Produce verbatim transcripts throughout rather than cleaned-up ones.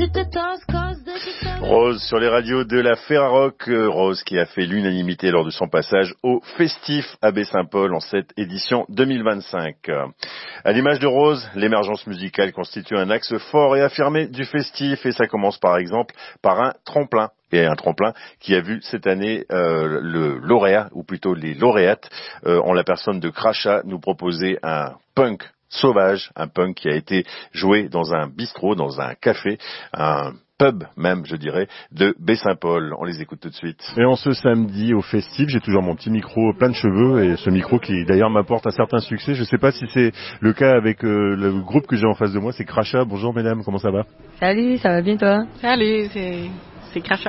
Rose sur les radios de la Ferrarock, Rose qui a fait l'unanimité lors de son passage au Festif à Baie-Saint-Paul en cette édition deux mille vingt-cinq. À l'image de Rose, l'émergence musicale constitue un axe fort et affirmé du Festif et ça commence par exemple par un tremplin. Et un tremplin qui a vu cette année euh, le lauréat, ou plutôt les lauréates, euh, en la personne de Crachat, nous proposer un punk sauvage, un punk qui a été joué dans un bistrot, dans un café, un pub même, je dirais, de Baie-Saint-Paul. On les écoute tout de suite. Et en ce samedi au Festif, j'ai toujours mon petit micro plein de cheveux et ce micro qui d'ailleurs m'apporte un certain succès. Je ne sais pas si c'est le cas avec euh, le groupe que j'ai en face de moi, c'est Crachat. Bonjour mesdames, comment ça va? Salut, ça va bien toi? Salut, c'est... c'est Crachat.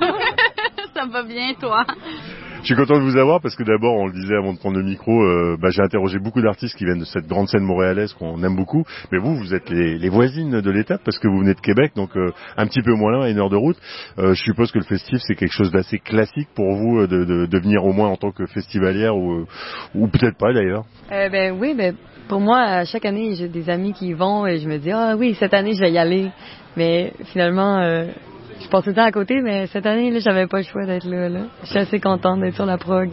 Ça va bien, toi? Je suis content de vous avoir parce que d'abord, on le disait avant de prendre le micro, euh, bah, j'ai interrogé beaucoup d'artistes qui viennent de cette grande scène montréalaise qu'on aime beaucoup. Mais vous, vous êtes les, les voisines de l'étape parce que vous venez de Québec, donc euh, un petit peu moins loin, à une heure de route. Euh, je suppose que le festif, c'est quelque chose d'assez classique pour vous de, de, de venir au moins en tant que festivalière ou, ou peut-être pas d'ailleurs. Euh, ben oui, ben pour moi, chaque année, j'ai des amis qui y vont et je me dis ah oui, cette année je vais y aller. Mais finalement. Euh, Je passe tout le temps à côté, mais cette année, là, j'avais pas le choix d'être là, là. Je suis assez contente d'être sur la prog.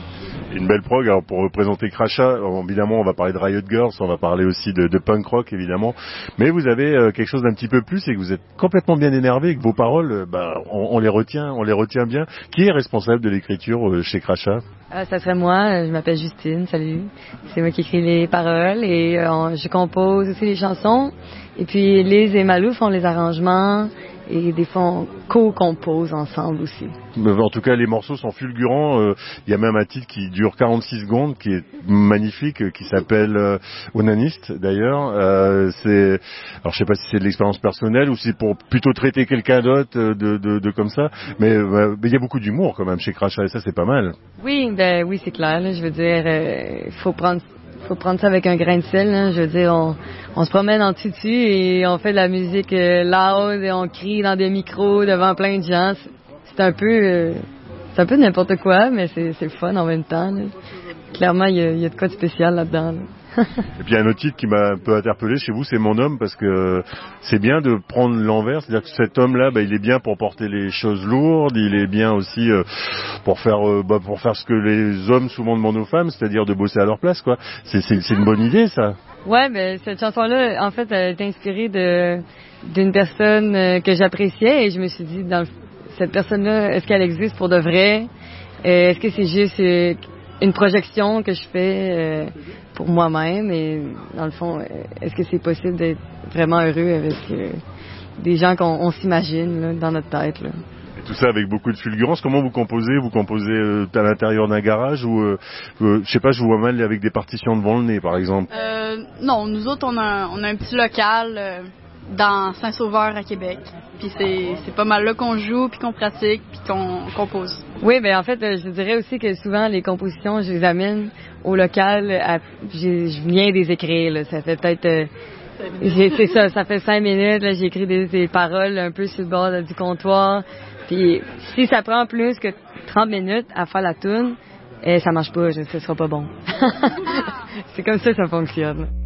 Une belle prog. Alors pour représenter Crachat, évidemment, on va parler de Riot Girls, on va parler aussi de, de punk rock, évidemment. Mais vous avez euh, quelque chose d'un petit peu plus, c'est que vous êtes complètement bien énervé et que vos paroles, euh, bah, on, on les retient, on les retient bien. Qui est responsable de l'écriture euh, chez Crachat? Ah, ça serait moi. Je m'appelle Justine. Salut. C'est moi qui écris les paroles et euh, je compose aussi les chansons. Et puis Liz et Malou font les arrangements. Et des fois, on co-compose ensemble aussi. En tout cas, les morceaux sont fulgurants. Il euh, y a même un titre qui dure quarante-six secondes, qui est magnifique, qui s'appelle euh, Onaniste, d'ailleurs. Euh, c'est, alors je sais pas si c'est de l'expérience personnelle ou si c'est pour plutôt traiter quelqu'un d'autre de, de, de comme ça. Mais euh, il y a beaucoup d'humour quand même chez Crachat et ça, c'est pas mal. Oui, ben oui, c'est clair. Là, je veux dire, il euh, faut prendre. faut prendre ça avec un grain de sel, hein. Je veux dire, on, on se promène en tutu et on fait de la musique euh, loud et on crie dans des micros devant plein de gens. C'est, c'est un peu euh, c'est un peu n'importe quoi, mais c'est, c'est le fun en même temps, là. Clairement, il y a, il y a de quoi de spécial là-dedans, là. Et puis un autre titre qui m'a un peu interpellé chez vous, c'est Mon homme, parce que c'est bien de prendre l'envers, c'est-à-dire que cet homme-là, bah, il est bien pour porter les choses lourdes, il est bien aussi euh, pour faire euh, bah, pour faire ce que les hommes souvent demandent aux femmes, c'est-à-dire de bosser à leur place, quoi. C'est, c'est, c'est une bonne idée, ça. Ouais, ben cette chanson-là, en fait, elle est inspirée de d'une personne euh, que j'appréciais et je me suis dit, dans le, cette personne-là, est-ce qu'elle existe pour de vrai? Euh, est-ce que c'est juste euh, une projection que je fais euh, pour moi-même et dans le fond, est-ce que c'est possible d'être vraiment heureux avec euh, des gens qu'on on s'imagine là, dans notre tête, là? Et tout ça avec beaucoup de fulgurance. Comment vous composez? Vous composez euh, à l'intérieur d'un garage ou euh, euh, je sais pas, je vous vois mal avec des partitions devant le nez, par exemple. Euh, non, nous autres, on a, on a un petit local euh, dans Saint-Sauveur à Québec. Puis c'est, c'est pas mal là qu'on joue, puis qu'on pratique, puis qu'on compose. Oui, ben en fait, je dirais aussi que souvent les compositions, je les amène au local. À, je viens des écrire. Là. Ça fait peut-être, euh, j'ai, c'est ça, ça fait cinq minutes. Là, j'ai écrit des, des paroles un peu sur le bord là, du comptoir. Puis si ça prend plus que trente minutes à faire la toune, eh, ça marche pas, ce sera pas bon. C'est comme ça que ça fonctionne.